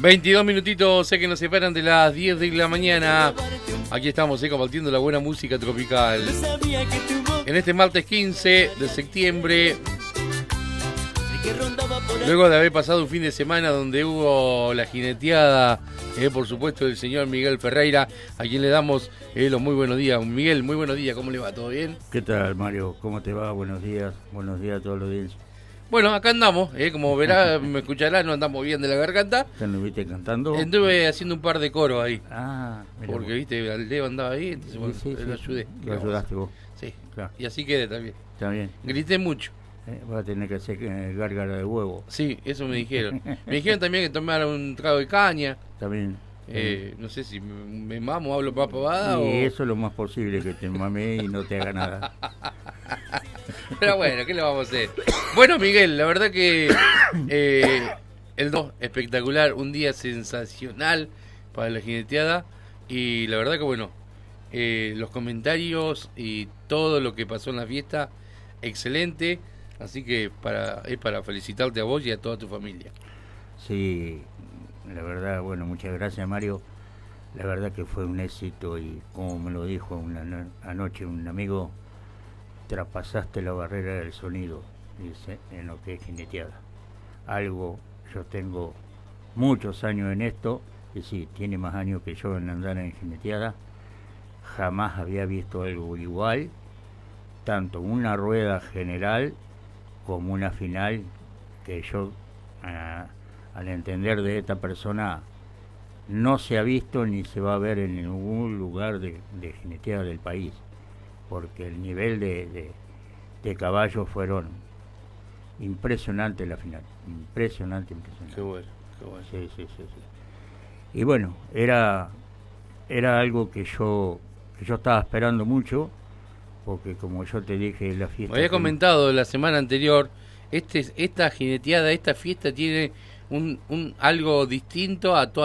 22 minutitos, sé que nos separan de las 10 de la mañana. Aquí estamos, compartiendo la buena música tropical. En este martes 15 de septiembre, luego de haber pasado un fin de semana donde hubo la jineteada, por supuesto, del señor Miguel Ferreira, a quien le damos los muy buenos días. Miguel, muy buenos días, ¿cómo le va? ¿Todo bien? ¿Qué tal, Mario? ¿Cómo te va? Buenos días a todos los días. Bueno, acá andamos, como verá, me escuchará, no andamos bien de la garganta. ¿Te anduviste cantando? Anduve haciendo un par de coros ahí. Ah, mira. Porque, viste, el Leo andaba ahí, entonces bueno, sí, lo ayudé. Lo ayudaste vos. Sí, claro. Y así quedé también. Está bien. Grité mucho. Vas a tener que hacer gárgara de huevo. Sí, eso me dijeron. Me dijeron también que tomara un trago de caña. Está bien. No sé si me mamo, hablo para pavada y o... eso es lo más posible, que te mame y no te haga nada. Pero bueno, ¿qué le vamos a hacer? Bueno, Miguel, la verdad que el 2 espectacular, un día sensacional para la jineteada. Y la verdad que bueno, los comentarios y todo lo que pasó en la fiesta, excelente. Así que es para felicitarte a vos y a toda tu familia. Sí, la verdad, bueno, muchas gracias, Mario. La verdad que fue un éxito y como me lo dijo anoche un amigo, traspasaste la barrera del sonido, dice, en lo que es jineteada. Yo tengo muchos años en esto, y sí, tiene más años que yo en andar en jineteada. Jamás había visto algo igual, tanto una rueda general como una final, que yo, al entender de esta persona, no se ha visto ni se va a ver en ningún lugar de jineteada del país, porque el nivel de caballos fueron impresionantes la final, impresionante. Qué bueno, qué bueno. Sí. Y bueno, era algo que yo estaba esperando mucho, porque como yo te dije, la fiesta... Me había comentado la semana anterior, esta jineteada, esta fiesta tiene un algo distinto a todas